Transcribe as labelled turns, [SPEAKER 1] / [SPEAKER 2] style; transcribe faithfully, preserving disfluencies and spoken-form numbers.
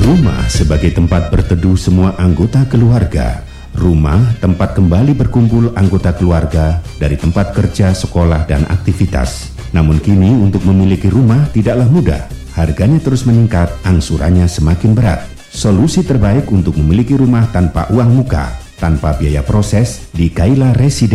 [SPEAKER 1] Rumah sebagai tempat berteduh semua anggota keluarga. Rumah tempat kembali berkumpul anggota keluarga dari tempat kerja, sekolah, dan aktivitas. Namun kini untuk memiliki rumah tidaklah mudah. Harganya terus meningkat, angsurannya semakin berat. Solusi terbaik untuk memiliki rumah tanpa uang muka, tanpa biaya proses di Kaila Residen.